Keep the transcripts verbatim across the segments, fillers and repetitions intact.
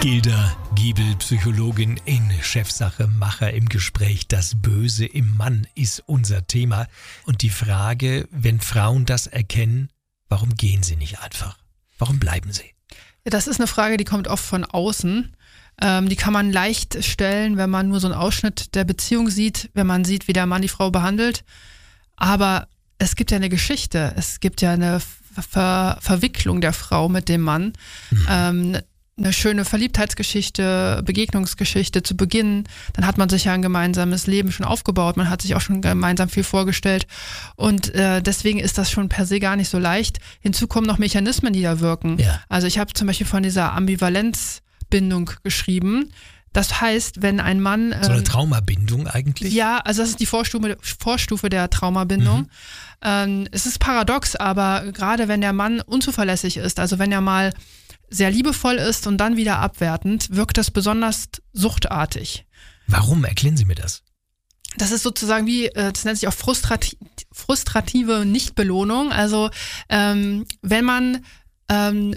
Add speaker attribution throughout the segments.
Speaker 1: Gilda Giebel, Psychologin in Chefsache, Macher im Gespräch. Das Böse im Mann ist unser Thema. Und die Frage, wenn Frauen das erkennen, warum gehen sie nicht einfach? Warum bleiben sie?
Speaker 2: Ja, das ist eine Frage, die kommt oft von außen. Ähm, die kann man leicht stellen, wenn man nur so einen Ausschnitt der Beziehung sieht, wenn man sieht, wie der Mann die Frau behandelt. Aber es gibt ja eine Geschichte, es gibt ja eine Ver- Verwicklung der Frau mit dem Mann. Mhm. Ähm, eine schöne Verliebtheitsgeschichte, Begegnungsgeschichte zu Beginn. Dann hat man sich ja ein gemeinsames Leben schon aufgebaut. Man hat sich auch schon gemeinsam viel vorgestellt. Und äh, deswegen ist das schon per se gar nicht so leicht. Hinzu kommen noch Mechanismen, die da wirken. Ja. Also ich habe zum Beispiel von dieser Ambivalenzbindung geschrieben. Das heißt, wenn ein Mann... Ähm,
Speaker 1: so eine Traumabindung eigentlich?
Speaker 2: Ja, also das ist die Vorstufe, Vorstufe der Traumabindung. Mhm. Ähm, es ist paradox, aber gerade wenn der Mann unzuverlässig ist, also wenn er mal sehr liebevoll ist und dann wieder abwertend, wirkt das besonders suchtartig.
Speaker 1: Warum? Erklären Sie mir das.
Speaker 2: Das ist sozusagen wie, das nennt sich auch frustrati- frustrative Nichtbelohnung. Also ähm, wenn man ähm,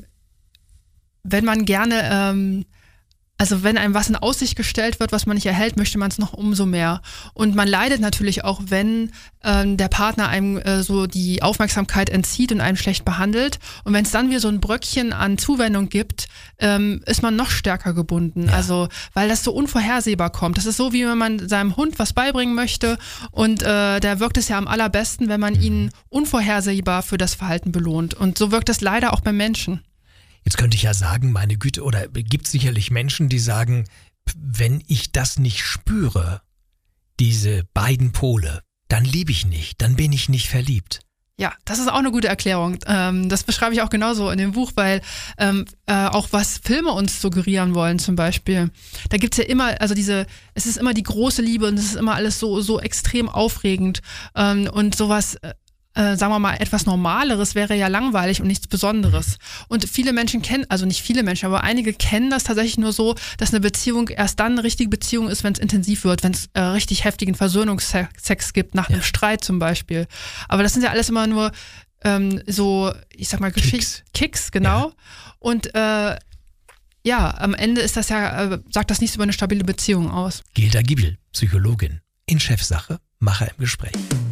Speaker 2: wenn man gerne ähm, Also wenn einem was in Aussicht gestellt wird, was man nicht erhält, möchte man es noch umso mehr. Und man leidet natürlich auch, wenn ähm, der Partner einem äh, so die Aufmerksamkeit entzieht und einen schlecht behandelt. Und wenn es dann wieder so ein Bröckchen an Zuwendung gibt, ähm, ist man noch stärker gebunden. Ja. Also weil das so unvorhersehbar kommt. Das ist so, wie wenn man seinem Hund was beibringen möchte und äh, der wirkt es ja am allerbesten, wenn man ihn unvorhersehbar für das Verhalten belohnt. Und so wirkt es leider auch beim Menschen.
Speaker 1: Jetzt könnte ich ja sagen, meine Güte, oder gibt es sicherlich Menschen, die sagen, wenn ich das nicht spüre, diese beiden Pole, dann liebe ich nicht, dann bin ich nicht verliebt.
Speaker 2: Ja, das ist auch eine gute Erklärung. Ähm, das beschreibe ich auch genauso in dem Buch, weil ähm, äh, auch was Filme uns suggerieren wollen zum Beispiel, da gibt's ja immer, also diese, es ist immer die große Liebe und es ist immer alles so so extrem aufregend ähm, und sowas... Äh, Äh, sagen wir mal, etwas Normaleres wäre ja langweilig und nichts Besonderes. Und viele Menschen kennen, also nicht viele Menschen, aber einige kennen das tatsächlich nur so, dass eine Beziehung erst dann eine richtige Beziehung ist, wenn es intensiv wird, wenn es äh, richtig heftigen Versöhnungsex gibt, nach ja. einem Streit zum Beispiel. Aber das sind ja alles immer nur ähm, so, ich sag mal, Geschichts- Kicks, genau. Ja. Und äh, ja, am Ende ist das ja, äh, sagt das nichts über eine stabile Beziehung aus.
Speaker 1: Gilda Giebel, Psychologin in Chefsache, Macher im Gespräch.